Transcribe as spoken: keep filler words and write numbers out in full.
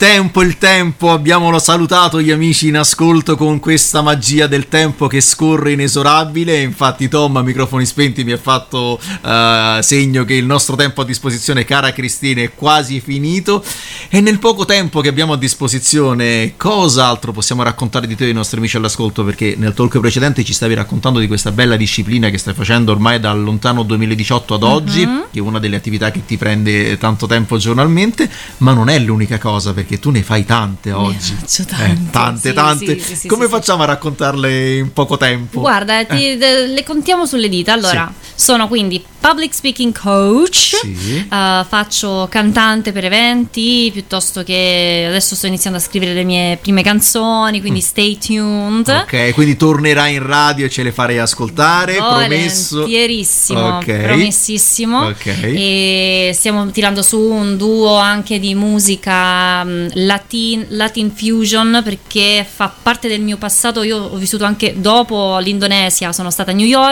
tempo, il tempo, abbiamo salutato gli amici in ascolto con questa magia del tempo che scorre inesorabile. Infatti Tom a microfoni spenti mi ha fatto uh, segno che il nostro tempo a disposizione, cara Cristina, è quasi finito. E nel poco tempo che abbiamo a disposizione, cosa altro possiamo raccontare di te ai nostri amici all'ascolto? Perché nel talk precedente ci stavi raccontando di questa bella disciplina che stai facendo ormai dal lontano duemiladiciotto ad oggi, mm-hmm. che è una delle attività che ti prende tanto tempo giornalmente, ma non è l'unica cosa, perché tu ne fai tante oggi. Ne tante, eh, tante, sì, tante. Sì, sì, Come sì, facciamo sì. a raccontarle in poco tempo? Guarda, ti, eh. le contiamo sulle dita. Allora, sì. sono quindi public speaking coach, sì. uh, faccio cantante per eventi, piuttosto che adesso sto iniziando a scrivere le mie prime canzoni, quindi mm. stay tuned. Ok, quindi tornerai in radio e ce le farei ascoltare, promesso. Volentierissimo, okay. promessissimo. Ok. E stiamo tirando su un duo anche di musica um, latin, latin fusion, perché fa parte del mio passato. Io ho vissuto anche dopo l'Indonesia, sono stata a New York.